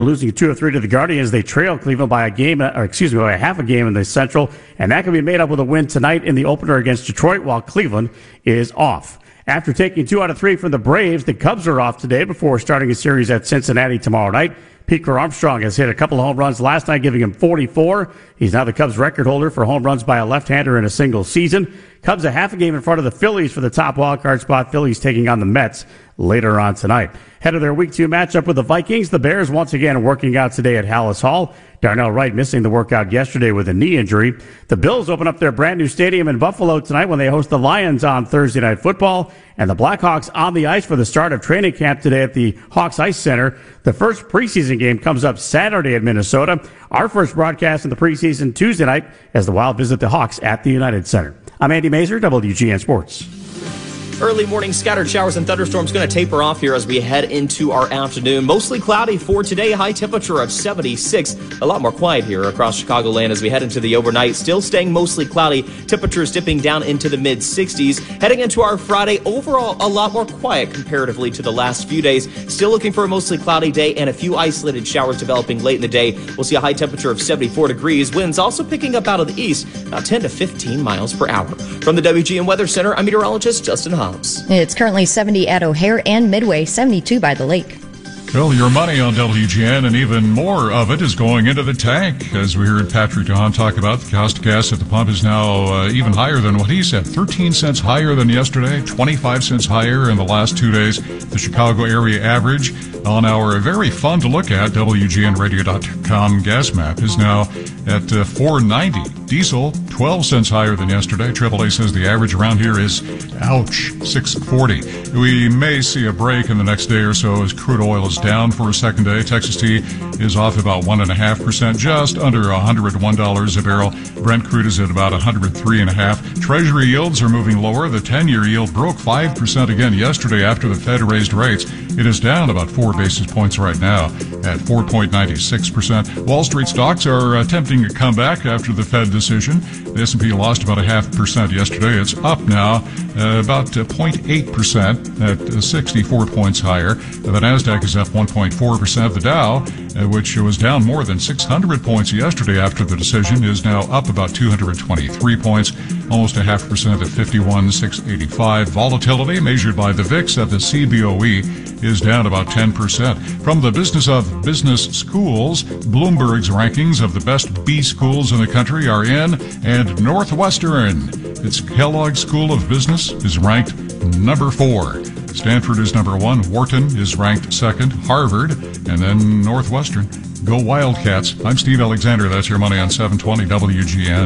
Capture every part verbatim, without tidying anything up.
losing two or three to the Guardians. They trail Cleveland by a game, or excuse me, by a half a game in the Central, and that can be made up with a win tonight in the opener against Detroit while Cleveland is off. After taking two out of three from the Braves, the Cubs are off today before starting a series at Cincinnati tomorrow night. Peter Armstrong has hit a couple of home runs last night, giving him forty-four. He's now the Cubs record holder for home runs by a left-hander in a single season. Cubs a half a game in front of the Phillies for the top wildcard spot. Phillies taking on the Mets later on tonight. Head of their week two matchup with the Vikings. The Bears once again working out today at Hallis Hall. Darnell Wright missing the workout yesterday with a knee injury. The Bills open up their brand new stadium in Buffalo tonight when they host the Lions on Thursday Night Football. And the Blackhawks on the ice for the start of training camp today at the Hawks Ice Center. The first preseason game comes up Saturday at Minnesota. Our first broadcast in the preseason Tuesday night as the Wild visit the Hawks at the United Center. I'm Andy Mazer, W G N Sports. Early morning scattered showers and thunderstorms going to taper off here as we head into our afternoon. Mostly cloudy for today, high temperature of seventy-six. A lot more quiet here across Chicagoland as we head into the overnight. Still staying mostly cloudy, temperatures dipping down into the mid sixties. Heading into our Friday, overall a lot more quiet comparatively to the last few days. Still looking for a mostly cloudy day and a few isolated showers developing late in the day. We'll see a high temperature of seventy-four degrees. Winds also picking up out of the east, about ten to fifteen miles per hour. From the W G N Weather Center, I'm meteorologist Justin Hobbs. It's currently seventy at O'Hare and Midway, seventy-two by the lake. Well, your money on W G N and even more of it is going into the tank. As we heard Patrick DeHaan talk about, the cost of gas at the pump is now uh, even higher than what he said. thirteen cents higher than yesterday, twenty-five cents higher in the last two days. The Chicago area average on our very fun to look at W G N radio dot com gas map is now at uh, four ninety. Diesel, twelve cents higher than yesterday. triple A says the average around here is, ouch, six forty. We may see a break in the next day or so as crude oil is down for a second day. Texas tea is off about one point five percent, just under one hundred one dollars a barrel. Brent crude is at about one hundred three point five. Treasury yields are moving lower. The ten-year yield broke five percent again yesterday after the Fed raised rates. It is down about four basis points right now at four point nine six percent. Wall Street stocks are attempting a comeback after the Fed decision. The S and P lost about a half percent yesterday. It's up now uh, about uh, zero point eight percent at uh, sixty-four points higher. The NASDAQ is up one point four percent. The Dow, uh, which was down more than six hundred points yesterday after the decision, is now up about two hundred twenty-three points, almost a half percent at fifty-one thousand six hundred eighty-five. Volatility measured by the V I X at the C B O E is down about ten percent. From the Business of Business Schools, Bloomberg's rankings of the best B schools in the country are in, and Northwestern, its Kellogg School of Business, is ranked number four. Stanford is number one. Wharton is ranked second. Harvard, and then Northwestern. Go Wildcats. I'm Steve Alexander. That's your money on seven twenty W G N.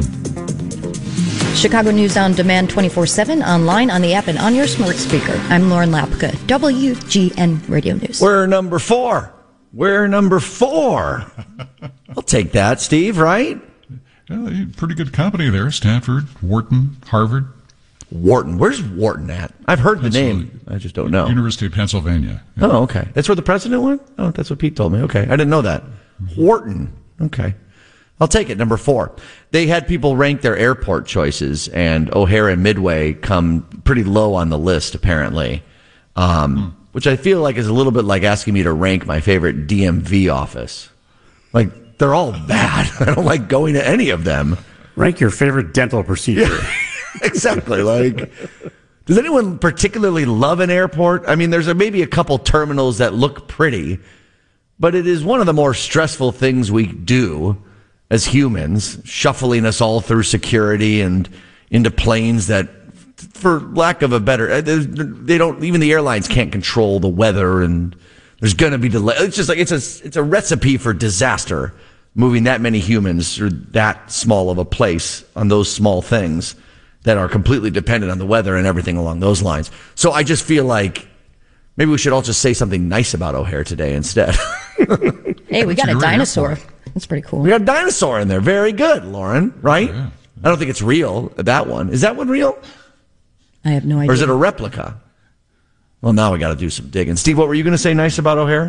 Chicago News on Demand twenty-four seven, online, on the app, and on your smart speaker. I'm Lauren Lapka, W G N Radio News. We're number four. We're number four. I'll take that, Steve, right? Yeah, pretty good company there. Stanford, Wharton, Harvard. Wharton. Where's Wharton at? I've heard the name. I just don't know. University of Pennsylvania. Yeah. Oh, okay. That's where the president went? Oh, that's what Pete told me. Okay. I didn't know that. Wharton. Okay. I'll take it. Number four. They had people rank their airport choices, and O'Hare and Midway come pretty low on the list, apparently. Um, hmm. Which I feel like is a little bit like asking me to rank my favorite D M V office. Like, they're all bad. I don't like going to any of them. Rank your favorite dental procedure. Yeah, exactly. Like, does anyone particularly love an airport? I mean, there's a, maybe a couple terminals that look pretty, but it is one of the more stressful things we do as humans, shuffling us all through security and into planes that, for lack of a better, they don't, even the airlines can't control the weather, and there's going to be delay. It's just like, it's a, it's a recipe for disaster, moving that many humans through that small of a place on those small things that are completely dependent on the weather and everything along those lines. So I just feel like maybe we should all just say something nice about O'Hare today instead. Hey, we got a dinosaur. That's pretty cool. We got a dinosaur in there. Very good, Lauren, right? Yeah. I don't think it's real, that one. Is that one real? I have no idea. Or is it a replica? Well, now we got to do some digging. Steve, what were you going to say nice about O'Hare?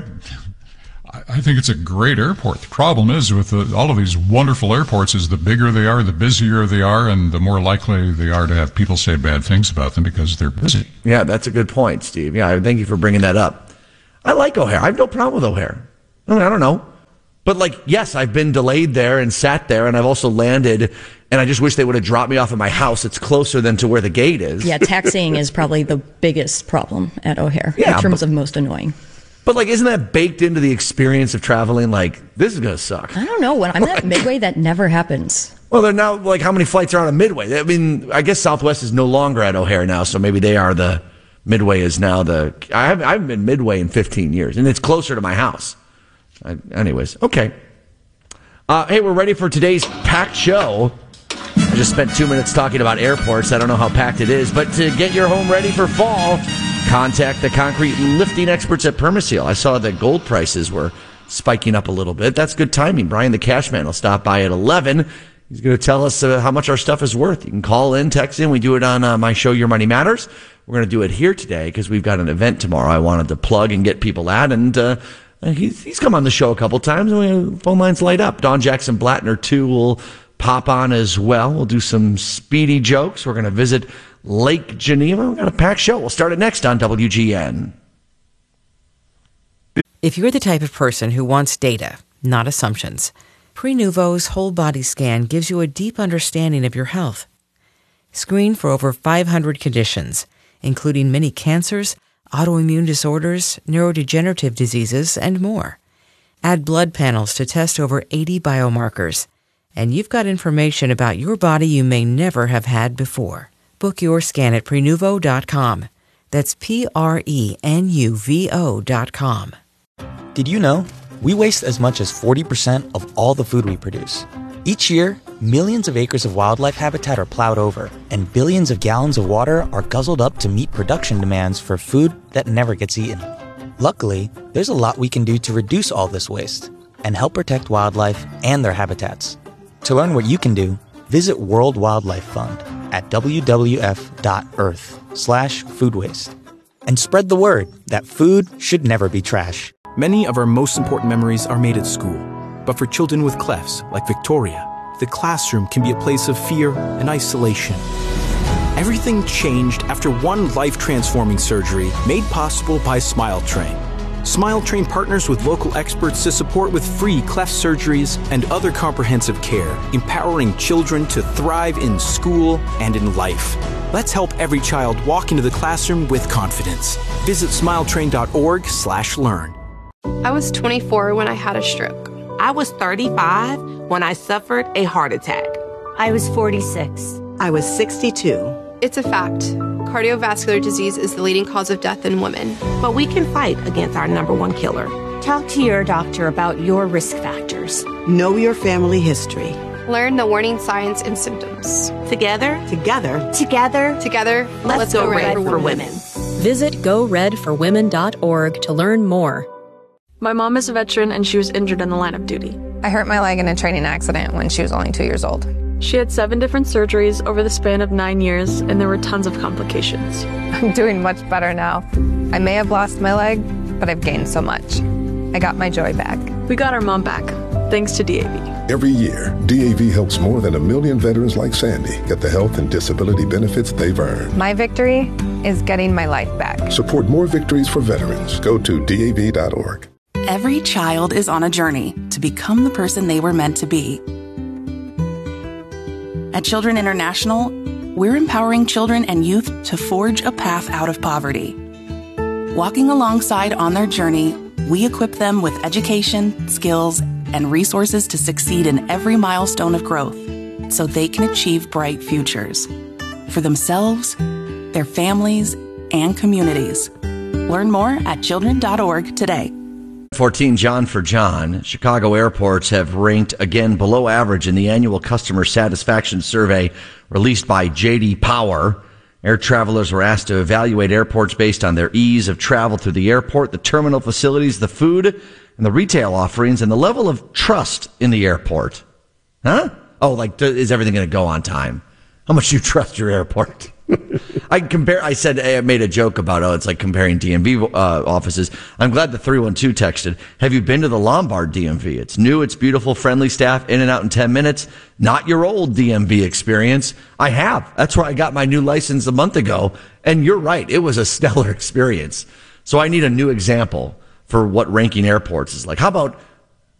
I think it's a great airport. The problem is with the, all of these wonderful airports is the bigger they are, the busier they are, and the more likely they are to have people say bad things about them because they're busy. Yeah, that's a good point, Steve. Yeah, thank you for bringing that up. I like O'Hare. I have no problem with O'Hare. I mean, I don't know. But, like, yes, I've been delayed there and sat there, and I've also landed, and I just wish they would have dropped me off at my house. It's closer than to where the gate is. Yeah, taxiing is probably the biggest problem at O'Hare yeah, in terms but, of most annoying. But, like, isn't that baked into the experience of traveling? Like, this is going to suck. I don't know. When I'm at Midway, that never happens. Well, they're now, like, how many flights are on a Midway? I mean, I guess Southwest is no longer at O'Hare now, so maybe they are the, Midway is now the, I haven't, I haven't been Midway in fifteen years, and it's closer to my house. I, anyways, okay. Uh, hey, we're ready for today's packed show. I just spent two minutes talking about airports. I don't know how packed it is, but to get your home ready for fall, contact the concrete lifting experts at Permaseal. I saw that gold prices were spiking up a little bit. That's good timing. Brian the Cashman will stop by at eleven. He's going to tell us uh, how much our stuff is worth. You can call in, text in. We do it on uh, my show, Your Money Matters. We're going to do it here today because we've got an event tomorrow I wanted to plug and get people at. And uh, he's, he's come on the show a couple times, and we, phone lines light up. Don Jackson Blattner, too, will pop on as well. We'll do some speedy jokes. We're going to visit Lake Geneva. We've got a packed show. We'll start it next on W G N. If you're the type of person who wants data, not assumptions, Prenuvo's whole body scan gives you a deep understanding of your health. Screen for over five hundred conditions, including many cancers, autoimmune disorders, neurodegenerative diseases, and more. Add blood panels to test over eighty biomarkers, and you've got information about your body you may never have had before. Book your scan at Prenuvo dot com. That's P R E N U V O dot com. Did you know we waste as much as forty percent of all the food we produce? Each year, millions of acres of wildlife habitat are plowed over, and billions of gallons of water are guzzled up to meet production demands for food that never gets eaten. Luckily, there's a lot we can do to reduce all this waste and help protect wildlife and their habitats. To learn what you can do, visit World Wildlife Fund at w w f dot earth slash food waste. And spread the word that food should never be trash. Many of our most important memories are made at school. But for children with clefts, like Victoria, the classroom can be a place of fear and isolation. Everything changed after one life-transforming surgery made possible by SmileTrain. SmileTrain partners with local experts to support with free cleft surgeries and other comprehensive care, empowering children to thrive in school and in life. Let's help every child walk into the classroom with confidence. Visit smiletrain dot org slash learn. I was twenty-four when I had a stroke. I was thirty-five when I suffered a heart attack. I was forty-six. I was sixty-two. It's a fact. Cardiovascular disease is the leading cause of death in women. But we can fight against our number one killer. Talk to your doctor about your risk factors. Know your family history. Learn the warning signs and symptoms. Together, together, together, together, let's, let's go, go red, red for, for women. women. Visit go red for women dot org to learn more. My mom is a veteran and she was injured in the line of duty. I hurt my leg in a training accident when she was only two years old. She had seven different surgeries over the span of nine years, and there were tons of complications. I'm doing much better now. I may have lost my leg, but I've gained so much. I got my joy back. We got our mom back, thanks to D A V. Every year, D A V helps more than a million veterans like Sandy get the health and disability benefits they've earned. My victory is getting my life back. Support more victories for veterans. Go to D A V dot org. Every child is on a journey to become the person they were meant to be. At Children International, we're empowering children and youth to forge a path out of poverty. Walking alongside on their journey, we equip them with education, skills, and resources to succeed in every milestone of growth so they can achieve bright futures for themselves, their families, and communities. Learn more at children dot org today. fourteen, John for John. Chicago airports have ranked again below average in the annual customer satisfaction survey released by J D Power. Air travelers were asked to evaluate airports based on their ease of travel through the airport, the terminal facilities, the food, and the retail offerings, and the level of trust in the airport. Huh? Oh, like, is everything going to go on time? How much do you trust your airport? I compare. I said I made a joke about oh, it's like comparing D M V uh, offices. I'm glad the three one two texted. Have you been to the Lombard D M V? It's new, it's beautiful, friendly staff, in and out in ten minutes. Not your old D M V experience. I have. That's where I got my new license a month ago. And you're right, it was a stellar experience. So I need a new example for what ranking airports is like. How about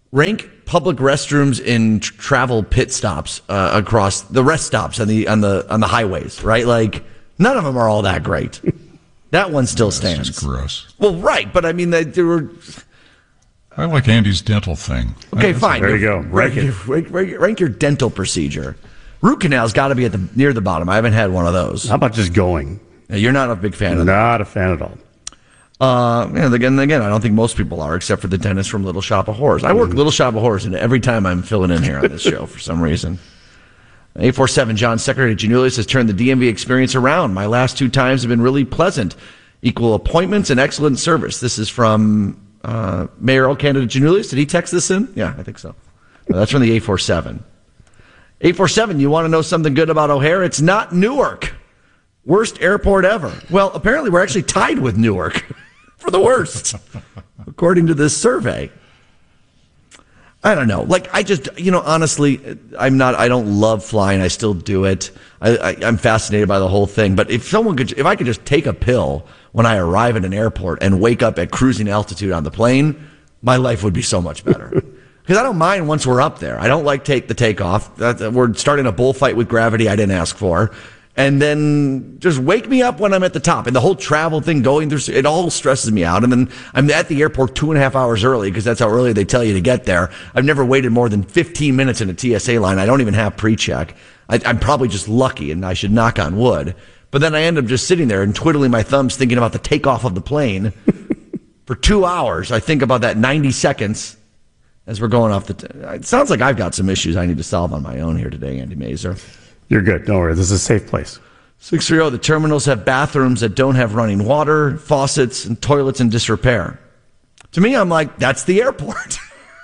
Rank public restrooms in tr- travel pit stops uh, across the rest stops on the on the on the highways, right? Like none of them are all that great. That one still That's stands. just gross. Well, right, but I mean they, they were. I like Andy's dental thing. Okay, That's fine. There you go. Rank, Rank it. rank, rank, rank your dental procedure. Root canal's got to be at the near the bottom. I haven't had one of those. How about just going? Now, you're not a big fan of that. Not a fan at all. Uh, and again, again, I don't think most people are, except for the dentist from Little Shop of Horrors. I work Little Shop of Horrors, and every time I'm filling in here on this show for some reason. eight four seven, John Secretary Janulius has turned the D M V experience around. My last two times have been really pleasant. Equal appointments and excellent service. This is from uh, mayoral candidate Janulius. Did he text this in? Yeah, I think so. No, that's from the eight four seven. eight four seven, you want to know something good about O'Hare? It's not Newark. Worst airport ever. Well, apparently we're actually tied with Newark for the worst, according to this survey. I don't know. Like, I just, you know, honestly, I'm not, I don't love flying. I still do it. I, I, I'm fascinated by the whole thing. But if someone could, if I could just take a pill when I arrive at an airport and wake up at cruising altitude on the plane, my life would be so much better. Because I don't mind once we're up there. I don't like take the takeoff. That, we're starting a bullfight with gravity I didn't ask for. And then just wake me up when I'm at the top. And the whole travel thing going through, it all stresses me out. And then I'm at the airport two and a half hours early because that's how early they tell you to get there. I've never waited more than fifteen minutes in a T S A line. I don't even have pre-check. I, I'm probably just lucky, and I should knock on wood. But then I end up just sitting there and twiddling my thumbs thinking about the takeoff of the plane. For two hours, I think about that ninety seconds as we're going off the... T- it sounds like I've got some issues I need to solve on my own here today, Andy Mazer. You're good. Don't worry. This is a safe place. six three zero, the terminals have bathrooms that don't have running water, faucets, and toilets in disrepair. To me, I'm like, that's the airport.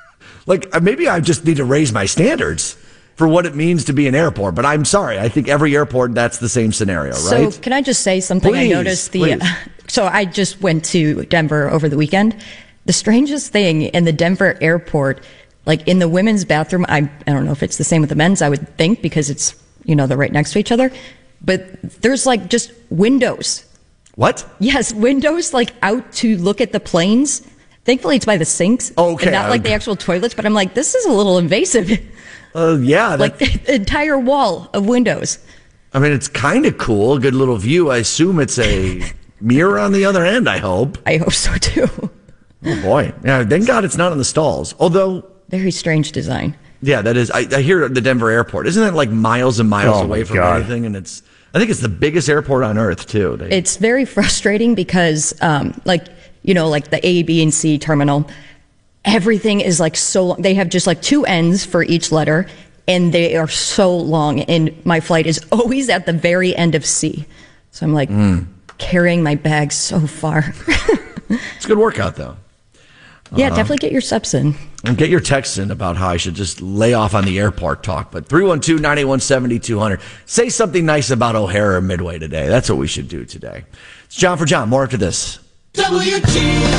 Like, maybe I just need to raise my standards for what it means to be an airport. But I'm sorry. I think every airport, that's the same scenario, right? So can I just say something? Please, I noticed the... please. Uh, so I just went to Denver over the weekend. The strangest thing in the Denver airport, like in the women's bathroom, I, I don't know if it's the same with the men's, I would think, because it's... You know, they're right next to each other. But there's like just windows. What? Yes, windows like out to look at the planes. Thankfully, it's by the sinks. Okay. And not like the actual toilets. But I'm like, this is a little invasive. Uh, yeah. Like the entire wall of windows. I mean, it's kind of cool. A good little view. I assume it's a mirror on the other end, I hope. I hope so, too. Oh, boy. Yeah, thank God it's not in the stalls. Although... Very strange design. Yeah, that is. I, I hear the Denver airport. Isn't that like miles and miles Oh, away my from God. anything? And it's, I think it's the biggest airport on earth, too. They, It's very frustrating because, um, like, you know, like the A, B, and C terminal, everything is like so long. They have just like two ends for each letter, and they are so long. And my flight is always at the very end of C. So I'm like Mm. carrying my bag so far. It's a good workout, though. Yeah, Uh-huh. definitely get your steps in. And get your texts in about how I should just lay off on the airport talk. But three one two, nine eight one, seven two zero zero. Say something nice about O'Hare or Midway today. That's what we should do today. It's John for John. More after this. W G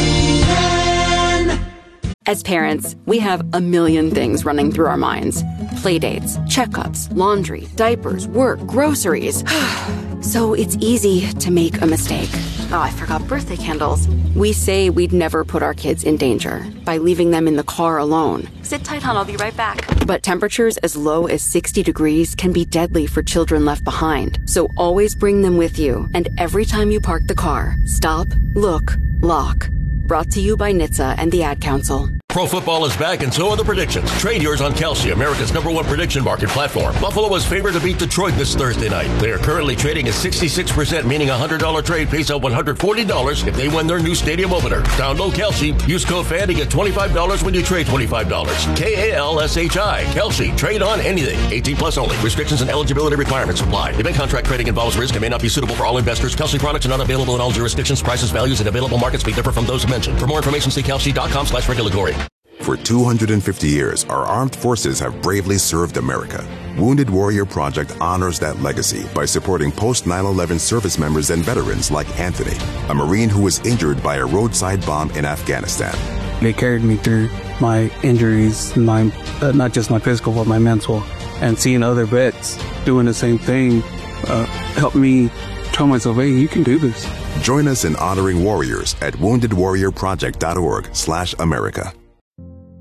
N. As parents, we have a million things running through our minds. Playdates, checkups, laundry, diapers, work, groceries. So it's easy to make a mistake. Oh, I forgot birthday candles. We say we'd never put our kids in danger by leaving them in the car alone. Sit tight, hon, I'll be right back. But temperatures as low as sixty degrees can be deadly for children left behind. So always bring them with you. And every time you park the car, stop, look, lock. Brought to you by N H T S A and the Ad Council. Pro football is back, and so are the predictions. Trade yours on Kelsey, America's number one prediction market platform. Buffalo was favored to beat Detroit this Thursday night. They are currently trading at sixty-six percent, meaning a one hundred dollars trade pays out one hundred forty dollars if they win their new stadium opener. Download Kelsey. Use code F A N to get twenty-five dollars when you trade twenty-five dollars. K A L S H I. Kelsey. Trade on anything. eighteen plus only. Restrictions and eligibility requirements apply. Event contract trading involves risk and may not be suitable for all investors. Kelsey products are not available in all jurisdictions. Prices, values, and available markets may differ from those mentioned. For more information, see kelsey.com slash regulatory. For two hundred fifty years, our armed forces have bravely served America. Wounded Warrior Project honors that legacy by supporting post nine eleven service members and veterans like Anthony, a Marine who was injured by a roadside bomb in Afghanistan. They carried me through my injuries, my uh, not just my physical, but my mental. And seeing other vets doing the same thing uh, helped me tell myself, hey, you can do this. Join us in honoring warriors at wounded warrior project dot org slash America.